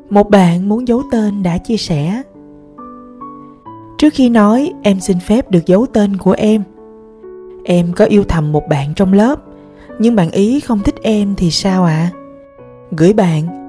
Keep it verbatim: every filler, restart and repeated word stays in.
Một bạn muốn giấu tên đã chia sẻ: trước khi nói em xin phép được giấu tên của em. Em có yêu thầm một bạn trong lớp, nhưng bạn ý không thích em thì sao ạ? À? Gửi bạn